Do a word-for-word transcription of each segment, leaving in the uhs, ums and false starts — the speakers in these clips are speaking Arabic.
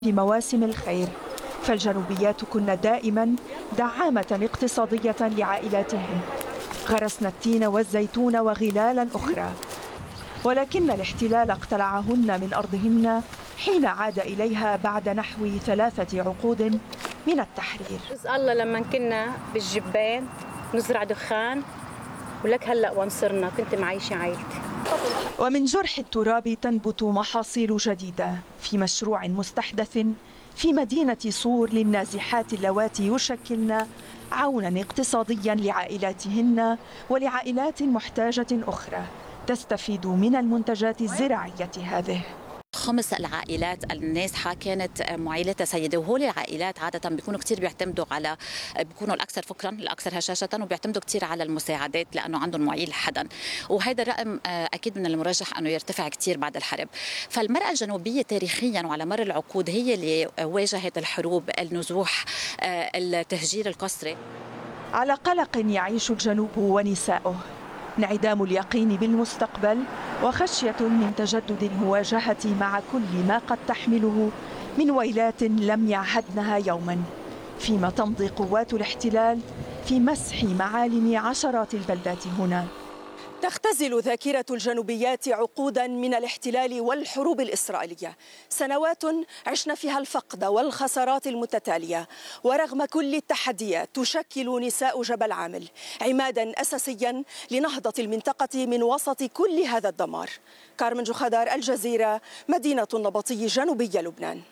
مواسم الخير، فالجنوبيات كن دائما دعامة اقتصادية لعائلاتهن، غرسن التين والزيتون وغلالا أخرى، ولكن الاحتلال اقتلعهن من أرضهن حين عاد إليها بعد نحو ثلاثة عقود من التحرير. الله لما كنا بالجبان نزرع دخان ولك هلأ وانصرنا كنت معيشة عائلتي. ومن جرح التراب تنبت محاصيل جديدة في مشروع مستحدث في مدينة صور للنازحات اللواتي يشكلن عونا اقتصاديا لعائلاتهن ولعائلات محتاجة أخرى تستفيد من المنتجات الزراعية هذه. خمس العائلات النازحة كانت معيلتها سيدة، وهول العائلات عادة بيكونوا كتير بيعتمدوا على بيكونوا الأكثر فقرا الأكثر هشاشة، وبيعتمدوا كتير على المساعدات لأنه عندهم معيل حدا، وهذا الرقم أكيد من المرجح أنه يرتفع كتير بعد الحرب. فالمرأة الجنوبية تاريخيا وعلى مر العقود هي اللي واجهت الحروب، النزوح، التهجير القسري. على قلق يعيش الجنوب ونساؤه، انعدام اليقين بالمستقبل وخشية من تجدد المواجهة مع كل ما قد تحمله من ويلات لم يعهدنها يوما، فيما تمضي قوات الاحتلال في مسح معالم عشرات البلدات هنا. تختزل ذاكرة الجنوبيات عقودا من الاحتلال والحروب الإسرائيلية، سنوات عشنا فيها الفقد والخسارات المتتالية، ورغم كل التحديات تشكل نساء جبل عامل عمادا أساسيا لنهضة المنطقة من وسط كل هذا الدمار. كارمن جوخدار، الجزيرة، مدينة النبطي، جنوبي لبنان.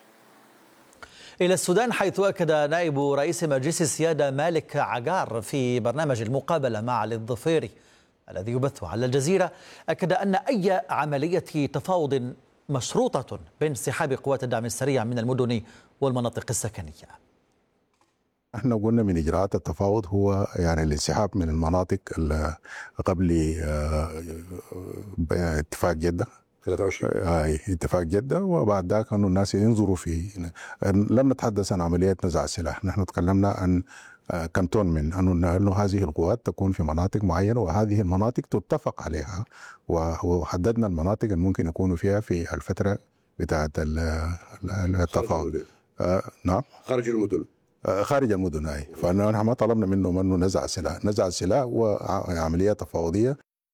إلى السودان، حيث أكد نائب رئيس مجلس السيادة مالك عقار في برنامج المقابلة مع علي الظفيري الذي يبث على الجزيرة، أكد أن أي عملية تفاوض مشروطة بانسحاب قوات الدعم السريع من المدن والمناطق السكنية. احنا قلنا من إجراءات التفاوض هو يعني الانسحاب من المناطق قبل اتفاق جدة ثلاثة وعشرين اتفاق جدة، وبعد ذلك أنه الناس ينظروا في. لم نتحدث عن عمليات نزع السلاح، نحن تكلمنا عن كنتون من أنه هذه القوات تكون في مناطق معينة، وهذه المناطق تتفق عليها، وحددنا المناطق اللي ممكن يكونوا فيها في الفترة بتاعت التفاوض. آه نعم، خارج المدن خارج المدن هاي. فنحن ما طلبنا منهم أنه نزع السلاح، نزع السلاح وعملية تفاوضية.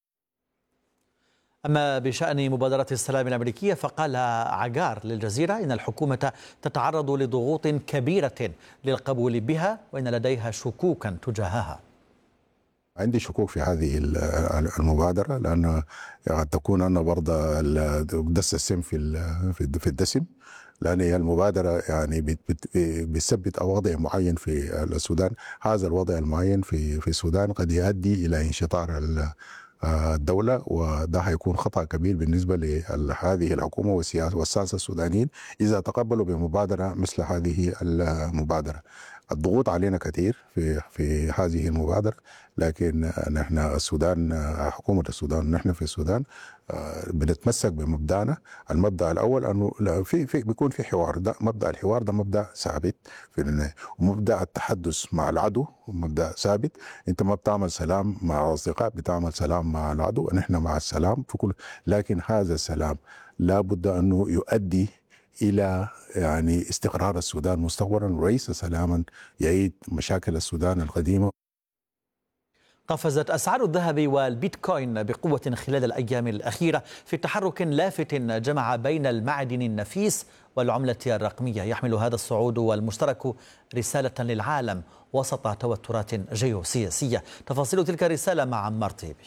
أما بشأن مبادرة السلام الأمريكية، فقال عقار للجزيرة إن الحكومة تتعرض لضغوط كبيرة للقبول بها، وإن لديها شكوكا تجاهها. عندي شكوك في هذه المبادرة، لأن قد تكون أنا برضه دس السم في في الدسم، لأن المبادرة يعني بتثبت وضع معين في السودان. هذا الوضع المعين في في السودان قد يؤدي إلى انشطار الدولة، وده هيكون خطأ كبير بالنسبة لهذه الحكومة والساسة السودانيين إذا تقبلوا بمبادرة مثل هذه المبادرة. الضغوط علينا كثير في في هذه المبادرة، لكن نحن السودان، حكومة السودان، نحن في السودان بنتمسك بمبدأنا. المبدأ الأول أنه في في بيكون في حوار، ده مبدأ الحوار، ده مبدأ ثابت في، ومبدأ التحدث مع العدو مبدأ ثابت. أنت ما بتعمل سلام مع أصدقاء، بتعمل سلام مع العدو، نحن مع السلام في كل، لكن هذا السلام لا بد أنه يؤدي إلى يعني استقرار السودان مستقبلا، وليس سلاما يعيد مشاكل السودان القديمة. قفزت أسعار الذهب والبيتكوين بقوة خلال الأيام الأخيرة في تحرك لافت جمع بين المعدن النفيس والعملة الرقمية. يحمل هذا الصعود والمشترك رسالة للعالم وسط توترات جيوسياسية. تفاصيل تلك الرسالة مع عمار طيبي.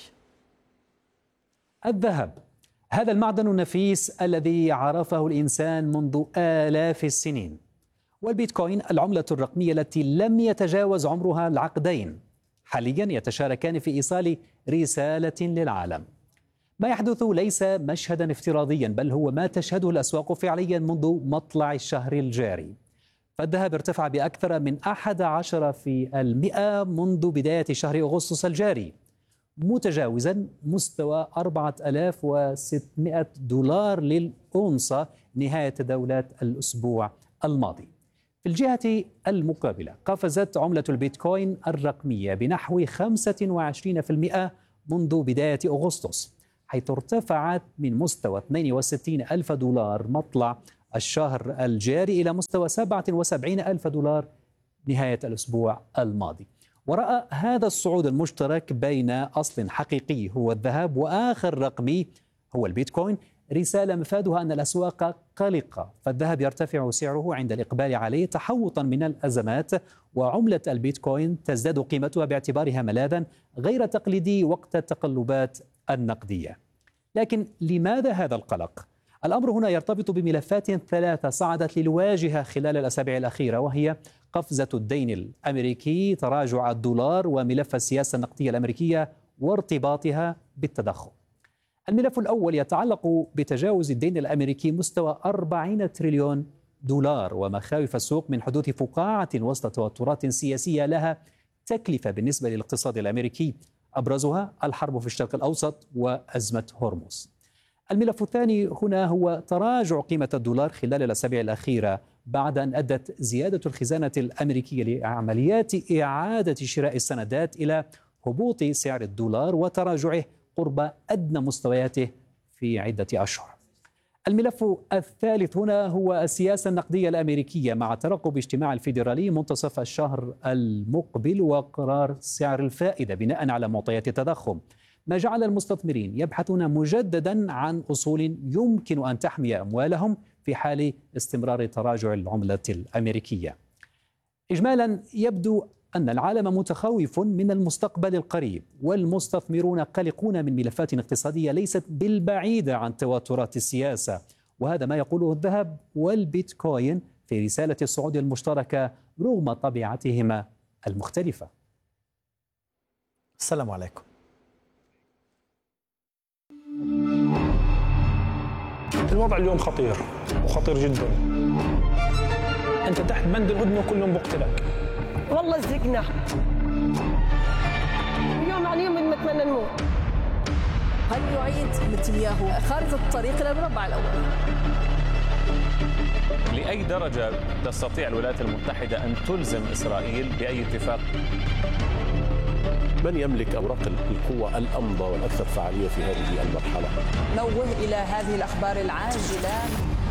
الذهب، هذا المعدن النفيس الذي عرفه الإنسان منذ آلاف السنين، والبيتكوين العملة الرقمية التي لم يتجاوز عمرها العقدين، حاليا يتشاركان في إيصال رسالة للعالم. ما يحدث ليس مشهدا افتراضيا، بل هو ما تشهده الأسواق فعليا منذ مطلع الشهر الجاري. فالذهب ارتفع بأكثر من أحد عشر في المئة منذ بداية شهر أغسطس الجاري، متجاوزا مستوى أربعة آلاف وستمئة دولار للأونصة نهاية تداولات الأسبوع الماضي. في الجهة المقابلة، قفزت عملة البيتكوين الرقمية بنحو خمسة وعشرين بالمئة منذ بداية أغسطس، حيث ارتفعت من مستوى اثنين وستين ألف دولار مطلع الشهر الجاري إلى مستوى سبعة وسبعين ألف دولار نهاية الأسبوع الماضي. وراء هذا الصعود المشترك بين أصل حقيقي هو الذهب وآخر رقمي هو البيتكوين رسالة مفادها أن الأسواق قلقة، فالذهب يرتفع سعره عند الإقبال عليه تحوطا من الأزمات، وعملة البيتكوين تزداد قيمتها باعتبارها ملاذا غير تقليدي وقت التقلبات النقدية. لكن لماذا هذا القلق؟ الأمر هنا يرتبط بملفات ثلاثة صعدت للواجهة خلال الأسابيع الأخيرة، وهي قفزة الدين الأمريكي، تراجع الدولار، وملف السياسة النقدية الأمريكية وارتباطها بالتضخم. الملف الأول يتعلق بتجاوز الدين الأمريكي مستوى أربعين تريليون دولار، ومخاوف السوق من حدوث فقاعة وسط توترات سياسية لها تكلفة بالنسبة للاقتصاد الأمريكي، أبرزها الحرب في الشرق الأوسط وأزمة هرمز. الملف الثاني هنا هو تراجع قيمة الدولار خلال الأسابيع الأخيرة بعد أن أدت زيادة الخزانة الأمريكية لعمليات إعادة شراء السندات إلى هبوط سعر الدولار وتراجعه قرب أدنى مستوياته في عدة أشهر. الملف الثالث هنا هو السياسة النقدية الأمريكية مع ترقب اجتماع الفيدرالي منتصف الشهر المقبل وقرار سعر الفائدة بناء على معطيات التضخم، ما جعل المستثمرين يبحثون مجددا عن أصول يمكن أن تحمي أموالهم في حال استمرار تراجع العملة الأمريكية. إجمالا يبدو أن العالم متخوف من المستقبل القريب، والمستثمرون قلقون من ملفات اقتصادية ليست بالبعيدة عن توترات السياسة، وهذا ما يقوله الذهب والبيتكوين في رسالة الصعود المشتركة رغم طبيعتهما المختلفة. السلام عليكم. الوضع اليوم خطير وخطير جدا. انت تحت بند الهدنه وكلهم بقتلك. والله زقنا يوم عن يوم بنتمنى نموت. هل يعيد نتنياهو خارطة الطريق إلى المربع الأول؟ لأي درجة تستطيع الولايات المتحدة أن تلزم إسرائيل بأي اتفاق؟ من يملك أوراق القوة الأمضى والأكثر فعالية في هذه المرحلة؟ نوه إلى هذه الأخبار العاجلة.